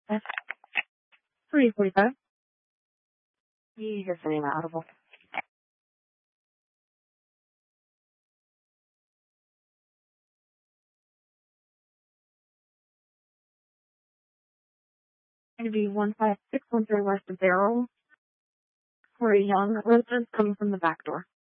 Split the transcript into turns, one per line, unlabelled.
That's 3:45. You just name audible. Going to be 15613 west of Barrel for a young resident coming from the back door.